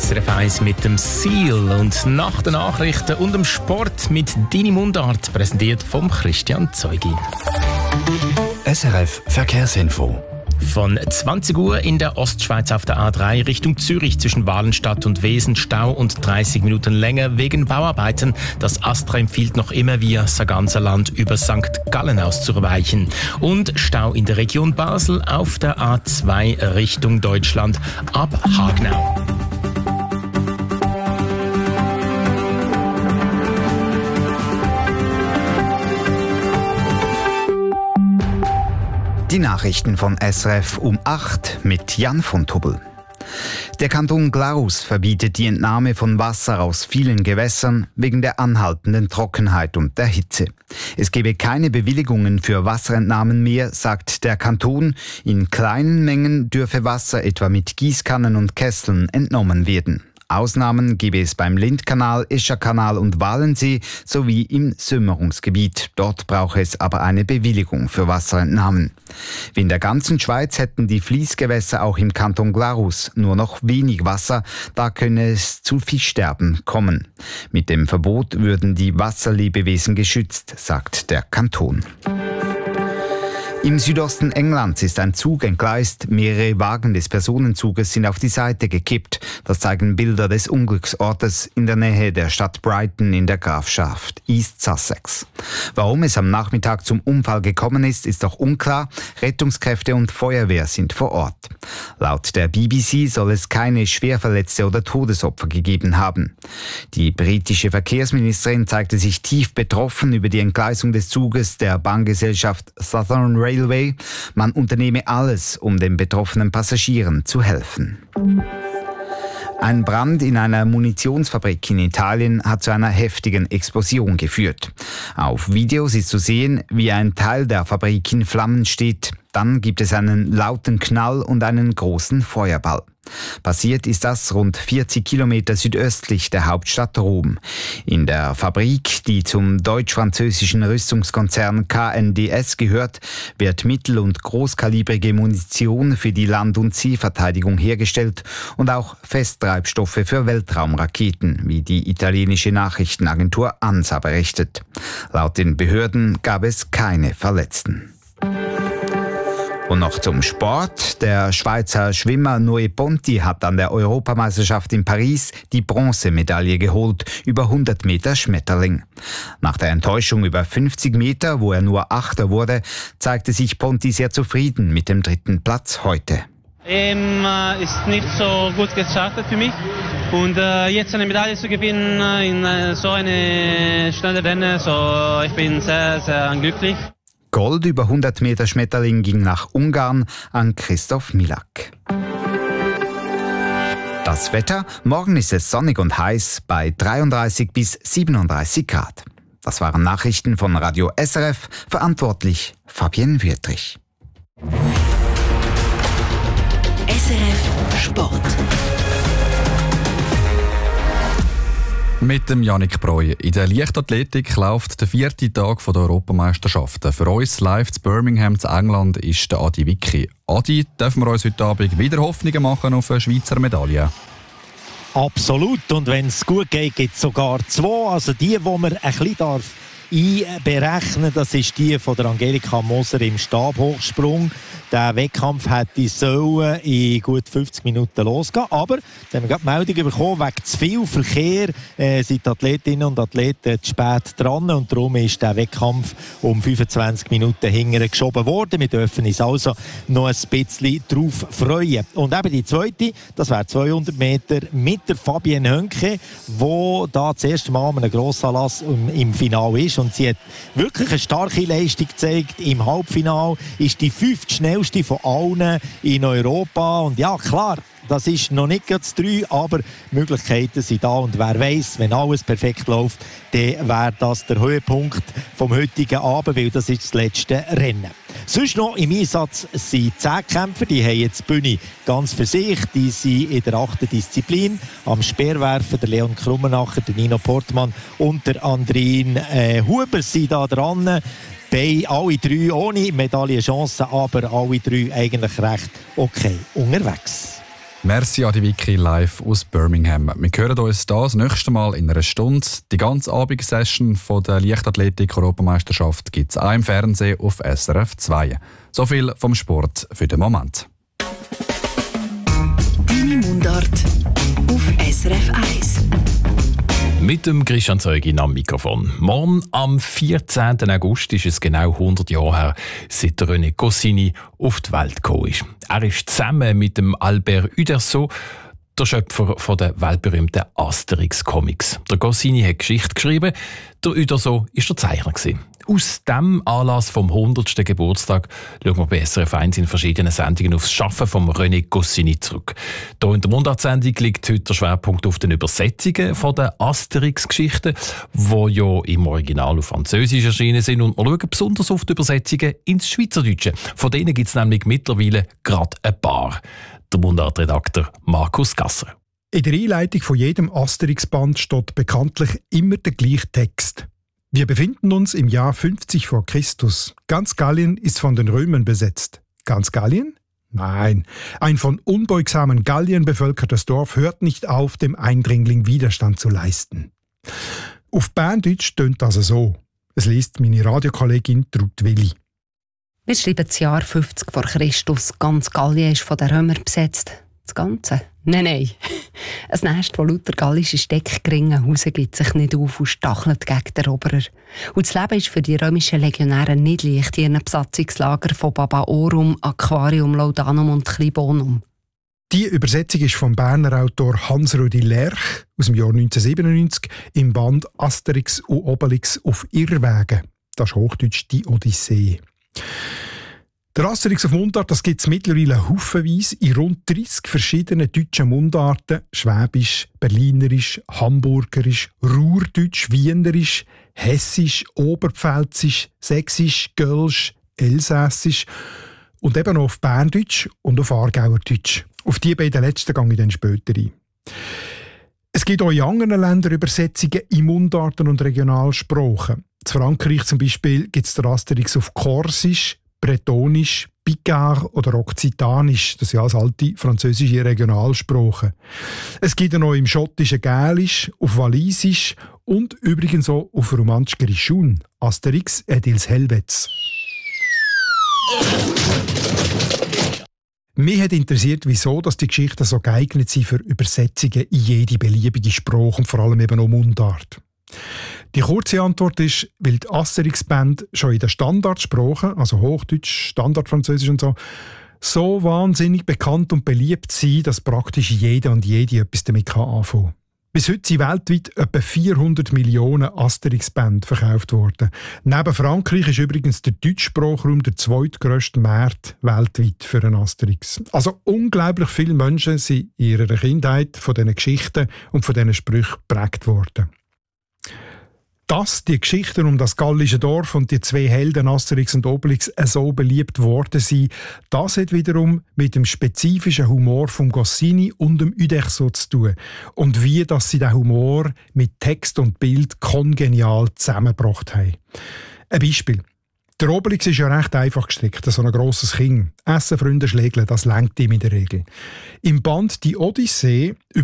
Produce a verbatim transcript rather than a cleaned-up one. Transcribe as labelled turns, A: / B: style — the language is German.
A: S R F eins mit dem Seal und nach den Nachrichten und dem Sport mit Dini Mundart, präsentiert vom Christian Zeugi.
B: S R F Verkehrsinfo.
A: Von zwanzig Uhr in der Ostschweiz auf der A drei Richtung Zürich zwischen Walenstadt und Wesen Stau und dreißig Minuten länger wegen Bauarbeiten. Das Astra empfiehlt noch immer via Sarganserland über Sankt Gallen auszuweichen. Und Stau in der Region Basel auf der A zwei Richtung Deutschland ab Hagnau.
C: Die Nachrichten von S R F um acht mit Jan von Tubbel. Der Kanton Glarus verbietet die Entnahme von Wasser aus vielen Gewässern wegen der anhaltenden Trockenheit und der Hitze. Es gebe keine Bewilligungen für Wasserentnahmen mehr, sagt der Kanton. In kleinen Mengen dürfe Wasser etwa mit Gießkannen und Kesseln entnommen werden. Ausnahmen gebe es beim Lindkanal, Escherkanal und Walensee sowie im Sümmerungsgebiet. Dort brauche es aber eine Bewilligung für Wasserentnahmen. Wie in der ganzen Schweiz hätten die Fließgewässer auch im Kanton Glarus nur noch wenig Wasser, da könne es zu Fischsterben kommen. Mit dem Verbot würden die Wasserlebewesen geschützt, sagt der Kanton. Im Südosten Englands ist ein Zug entgleist. Mehrere Wagen des Personenzuges sind auf die Seite gekippt. Das zeigen Bilder des Unglücksortes in der Nähe der Stadt Brighton in der Grafschaft East Sussex. Warum es am Nachmittag zum Unfall gekommen ist, ist noch unklar. Rettungskräfte und Feuerwehr sind vor Ort. Laut der B B C soll es keine Schwerverletzte oder Todesopfer gegeben haben. Die britische Verkehrsministerin zeigte sich tief betroffen über die Entgleisung des Zuges der Bahngesellschaft Southern Railway. Man unternehme alles, um den betroffenen Passagieren zu helfen. Ein Brand in einer Munitionsfabrik in Italien hat zu einer heftigen Explosion geführt. Auf Videos ist zu sehen, wie ein Teil der Fabrik in Flammen steht. Dann gibt es einen lauten Knall und einen großen Feuerball. Passiert ist das rund vierzig Kilometer südöstlich der Hauptstadt Rom. In der Fabrik, die zum deutsch-französischen Rüstungskonzern K N D S gehört, wird mittel- und großkalibrige Munition für die Land- und Seeverteidigung hergestellt und auch Festtreibstoffe für Weltraumraketen, wie die italienische Nachrichtenagentur ANSA berichtet. Laut den Behörden gab es keine Verletzten. Und noch zum Sport. Der Schweizer Schwimmer Noé Ponti hat an der Europameisterschaft in Paris die Bronzemedaille geholt über hundert Meter Schmetterling. Nach der Enttäuschung über fünfzig Meter, wo er nur Achter wurde, zeigte sich Ponti sehr zufrieden mit dem dritten Platz heute.
D: Ähm, äh, ist nicht so gut gestartet für mich. Und äh, jetzt eine Medaille zu gewinnen in äh, so eine schnelle Rennen, so ich bin sehr, sehr glücklich.
C: Gold über hundert Meter Schmetterling ging nach Ungarn an Christoph Milak. Das Wetter: Morgen ist es sonnig und heiß bei dreiunddreißig bis siebenunddreißig Grad. Das waren Nachrichten von Radio S R F, verantwortlich Fabienne Wüttrich.
E: S R F Sport.
B: Mit dem Yannick Breu. In der Leichtathletik läuft der vierte Tag der Europameisterschaften. Für uns live zu Birmingham zu England ist der Adi Wicki. Adi, dürfen wir uns heute Abend wieder Hoffnungen machen auf eine Schweizer Medaille?
F: Absolut. Und wenn es gut geht, gibt es sogar zwei. Also die, die man ein bisschen darf einberechnen, das ist die von der Angelika Moser im Stabhochsprung. Der Wettkampf hätte sollen in gut fünfzig Minuten losgehen. Aber dann haben wir gerade die Meldung bekommen, wegen zu viel Verkehr äh, sind die Athletinnen und Athleten zu spät dran. Und darum ist der Wettkampf um fünfundzwanzig Minuten hinterher geschoben worden. Wir dürfen uns also noch ein bisschen drauf freuen. Und eben die zweite, das wäre zweihundert Meter mit der Fabienne Hönke, die da das erste Mal an einem Grossanlass im, im Finale ist. Und sie hat wirklich eine starke Leistung gezeigt. Im Halbfinale ist die fünfte schnellste von allen in Europa. Und ja, klar, das ist noch nicht ganz drei, aber Möglichkeiten sind da. Und wer weiss, wenn alles perfekt läuft, dann wäre das der Höhepunkt vom heutigen Abend, weil das ist das letzte Rennen. Sonst noch im Einsatz sind zehn Kämpfer, die haben jetzt die Bühne ganz für sich. Die sind in der achten Disziplin. Am Speerwerfen der Leon Krummenacher, der Nino Portmann und der Andrin äh, Huber sind da dran. Bei alle drei ohne Medaillenchancen, aber alle drei eigentlich recht okay unterwegs.
B: Merci Adi Vicky live aus Birmingham. Wir hören uns das nächste Mal in einer Stunde. Die ganze Abendsession von der Leichtathletik-Europameisterschaft gibt es auch im Fernsehen auf S R F zwei. So viel vom Sport für den Moment.
E: Deine Mundart auf S R F eins.
A: Mit dem Christian Zeugin am Mikrofon. Morgen, am vierzehnten August, ist es genau hundert Jahre her, seit René Goscinny auf die Welt gekommen ist. Er ist zusammen mit dem Albert Uderzo der Schöpfer von der weltberühmten Asterix-Comics. Der Goscinny hat Geschichte geschrieben, der Uderzo war der Zeichner. Aus dem Anlass vom hundertsten Geburtstag schauen wir bei S R F eins in verschiedenen Sendungen aufs Schaffen von René Goscinny zurück. Hier in der Mundartsendung liegt heute der Schwerpunkt auf den Übersetzungen von der Asterix-Geschichten, die ja im Original auf Französisch erschienen sind. Und wir schauen besonders auf die Übersetzungen ins Schweizerdeutsche. Von denen gibt es nämlich mittlerweile gerade ein paar. Der Mundartredakteur Markus Gasser.
G: In der Einleitung von jedem Asterix-Band steht bekanntlich immer der gleiche Text. Wir befinden uns im Jahr fünfzig vor Christus. Ganz Gallien ist von den Römern besetzt. Ganz Gallien? Nein. Ein von unbeugsamen Galliern bevölkertes Dorf hört nicht auf, dem Eindringling Widerstand zu leisten. Auf Berndeutsch tönt das so. Es liest meine Radiokollegin Trud Willi.
H: Wir schreiben das Jahr fünfzig vor Christus. Ganz Gallien ist von den Römern besetzt. Das Ganze? Nein, nein. Ein Nest, das lauter gallische Steckgringen gibt sich nicht auf und stachelt gegen den Eroberer. Und das Leben ist für die römischen Legionäre nicht leicht in ihren Besatzungslager von Babaorum, Aquarium, Laudanum und Klibonum.
G: Die Übersetzung ist vom Berner Autor Hans-Rudi Lerch aus dem Jahr neunzehnhundertsiebenundneunzig im Band Asterix und Obelix auf Irrwegen. Das ist Hochdeutsch die Odyssee. Der Asterix auf Mundart, das gibt es mittlerweile haufenweise in rund dreißig verschiedenen deutschen Mundarten. Schwäbisch, Berlinerisch, Hamburgerisch, Ruhrdeutsch, Wienerisch, Hessisch, Oberpfälzisch, Sächsisch, Gölsch, Elsässisch und eben noch auf Berndeutsch und auf Aargauerdeutsch. Auf die beiden letzten gehe ich dann später ein. Es gibt auch in anderen Ländern Übersetzungen in Mundarten und Regionalsprachen. In Frankreich zum Beispiel gibt es den Asterix auf Korsisch, Bretonisch, Picard oder Okzitanisch, das sind alles alte französische Regionalsprachen. Es gibt auch noch im schottischen Gälisch, auf Walisisch und übrigens auch auf romantisch Grischun, Asterix et ils Helvets. Mich hat interessiert, wieso dass die Geschichten so geeignet sind für Übersetzungen in jede beliebige Sprache und vor allem eben auch Mundart. Die kurze Antwort ist, weil die Asterix-Band schon in den Standardsprachen, also Hochdeutsch, Standardfranzösisch und so, so wahnsinnig bekannt und beliebt sind, dass praktisch jeder und jede etwas damit anfangen kann. Bis heute sind weltweit etwa vierhundert Millionen Asterix-Bände verkauft worden. Neben Frankreich ist übrigens der Deutschsprachraum der zweitgrösste Markt weltweit für einen Asterix. Also unglaublich viele Menschen sind in ihrer Kindheit von diesen Geschichten und von diesen Sprüchen geprägt worden. Dass die Geschichten um das gallische Dorf und die zwei Helden Asterix und Obelix so beliebt worden sind, das hat wiederum mit dem spezifischen Humor von Goscinny und dem Uderzo zu tun. Und wie dass sie den Humor mit Text und Bild kongenial zusammengebracht haben. Ein Beispiel. Der Obelix ist ja recht einfach gestrickt, so ein grosses Kind. Essen, Freunde, Schlägeln, das lenkt ihm in der Regel. Im Band «Die Odyssee»